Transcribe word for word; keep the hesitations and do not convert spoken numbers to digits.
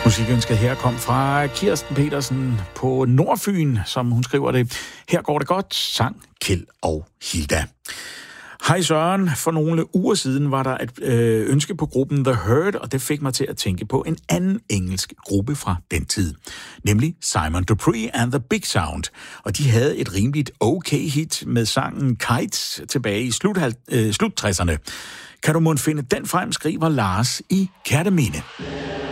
Musikønsket her kom fra Kirsten Petersen på Nordfyn, som hun skriver det. Her går det godt, sang Kjeld og Hilda. Hej Søren, for nogle uger siden var der et øh, ønske på gruppen The Hurt, og det fik mig til at tænke på en anden engelsk gruppe fra den tid, nemlig Simon Dupree and the Big Sound. Og de havde et rimeligt okay hit med sangen Kites tilbage i slut, øh, slut tresserne. Kan du måtte finde den frem, skriver Lars i Kerteminde.